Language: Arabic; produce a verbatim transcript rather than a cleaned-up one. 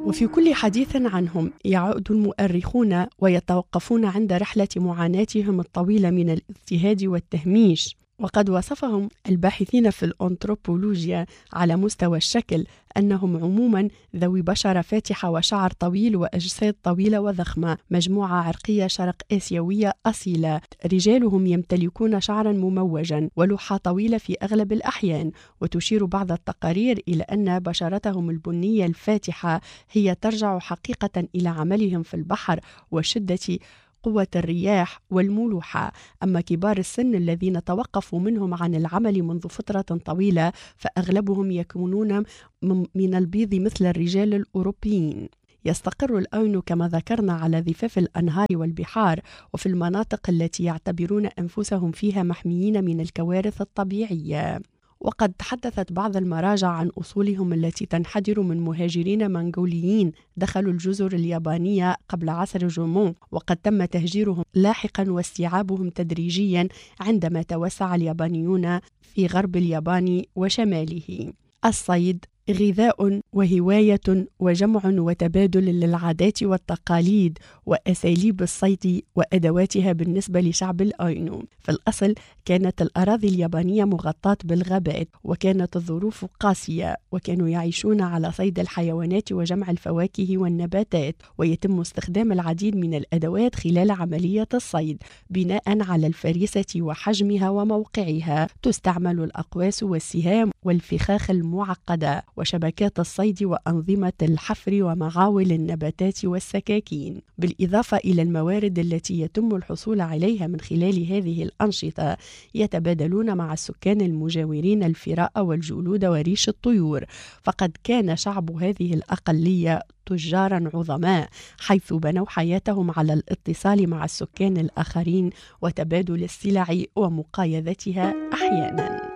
وفي كل حديث عنهم يعود المؤرخون ويتوقفون عند رحلة معاناتهم الطويلة من الاضطهاد والتهميش. وقد وصفهم الباحثين في الأنثروبولوجيا على مستوى الشكل أنهم عموما ذوي بشرة فاتحة وشعر طويل وأجساد طويلة وضخمة، مجموعة عرقية شرق آسيوية أصيلة. رجالهم يمتلكون شعرا مموجا ولحى طويلة في أغلب الأحيان، وتشير بعض التقارير إلى أن بشرتهم البنية الفاتحة هي ترجع حقيقة إلى عملهم في البحر وشدة قوة الرياح والملوحة. أما كبار السن الذين توقفوا منهم عن العمل منذ فترة طويلة فأغلبهم يكونون من البيض مثل الرجال الأوروبيين. يستقر الأون كما ذكرنا على ضفاف الأنهار والبحار وفي المناطق التي يعتبرون أنفسهم فيها محميين من الكوارث الطبيعية. وقد تحدثت بعض المراجع عن أصولهم التي تنحدر من مهاجرين منغوليين دخلوا الجزر اليابانية قبل عصر جومون، وقد تم تهجيرهم لاحقا واستيعابهم تدريجيا عندما توسع اليابانيون في غرب اليابان وشماله. الصيد غذاء وهواية وجمع وتبادل للعادات والتقاليد وأساليب الصيد وأدواتها بالنسبة لشعب الأينو. في الأصل كانت الأراضي اليابانية مغطاة بالغابات، وكانت الظروف قاسية، وكانوا يعيشون على صيد الحيوانات وجمع الفواكه والنباتات، ويتم استخدام العديد من الأدوات خلال عملية الصيد بناء على الفريسة وحجمها وموقعها. تستعمل الأقواس والسهام والفخاخ المعقدة وشبكات الصيد وأنظمة الحفر ومعاول النباتات والسكاكين، بالإضافة إلى الموارد التي يتم الحصول عليها من خلال هذه الأنشطة. يتبادلون مع السكان المجاورين الفراء والجلود وريش الطيور، فقد كان شعب هذه الأقلية تجارا عظماء، حيث بنوا حياتهم على الاتصال مع السكان الآخرين وتبادل السلع ومقايضتها أحيانا.